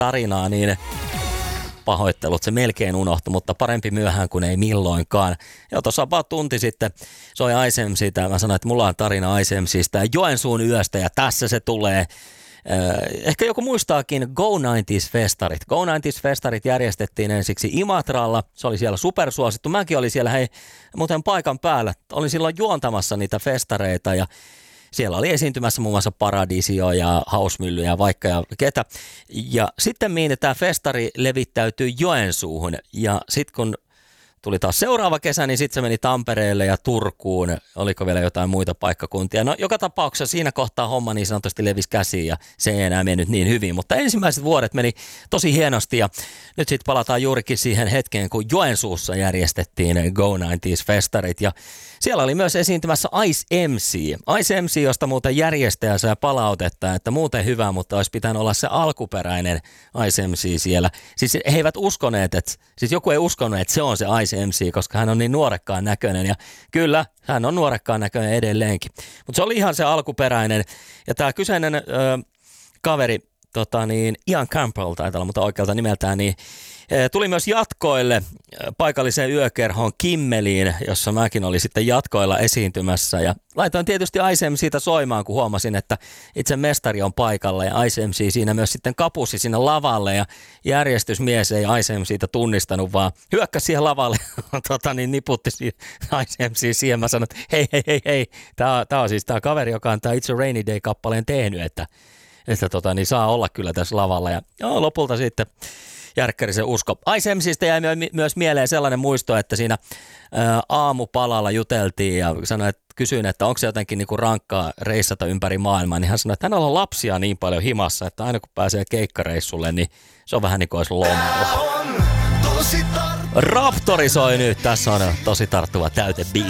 tarinaa, niin pahoittelut, se melkein unohtui, mutta parempi myöhään kuin ei milloinkaan. Ja tuossa about tunti sitten soi Ice MC:tä. Mä sanoin, että mulla on tarina Ice MC:stä ja Joensuun yöstä ja tässä se tulee. Ehkä joku muistaakin Go 90s-festarit. Go 90s-festarit järjestettiin ensiksi Imatralla. Se oli siellä supersuosittu. Mäkin olin siellä muuten paikan päällä. Olin silloin juontamassa niitä festareita ja siellä oli esiintymässä muun muassa Paradisio ja Hausmylly ja vaikka ja ketä. Ja sitten tämä festari levittäytyi Joensuuhun ja sitten kun tuli taas seuraava kesä, niin sitten se meni Tampereelle ja Turkuun. Oliko vielä jotain muita paikkakuntia? No joka tapauksessa siinä kohtaa homma niin sanotusti levisi käsiin ja se ei enää mennyt niin hyvin. Mutta ensimmäiset vuodet meni tosi hienosti ja nyt sitten palataan juurikin siihen hetkeen, kun Joensuussa järjestettiin Go 90s-festarit. Ja siellä oli myös esiintymässä Ice MC. Ice MC, josta muuten järjestäjä sai palautetta, että muuten hyvä, mutta olisi pitänyt olla se alkuperäinen Ice MC siellä. Siis he eivät uskoneet, siis joku ei uskonut, että se on se Ice MC, koska hän on niin nuorekkaan näköinen ja kyllä, hän on nuorekkaan näköinen edelleenkin. Mutta se oli ihan se alkuperäinen ja tämä kyseinen kaveri, Ian Campbell taitaa olla, mutta oikealta nimeltään, niin tuli myös jatkoille paikalliseen yökerhoon Kimmeliin, jossa mäkin olin sitten jatkoilla esiintymässä ja laitoin tietysti Ice MC:tä soimaan, kun huomasin, että itse mestari on paikalla ja Ice MC siinä myös sitten kapusi sinne lavalle ja järjestysmies ei Ice MC:tä tunnistanut, vaan hyökkäsi siihen lavalle, niputti Ice MC siihen. Mä sanoin, että hei, tää on siis tää kaveri, joka on tää It's a Rainy Day-kappaleen tehnyt, että saa olla kyllä tässä lavalla ja lopulta sitten järkkärisen usko. Ice MC:stä jäi myös mieleen sellainen muisto, että siinä aamupalalla juteltiin ja kysyin, että onko se jotenkin niinku rankkaa reissata ympäri maailmaa, niin hän sanoi, että hänellä on lapsia niin paljon himassa, että aina kun pääsee keikkareissulle, niin se on vähän niin kuin olisi lomalla. Raptori soi nyt, tässä on tosi tarttuva täytebiisi.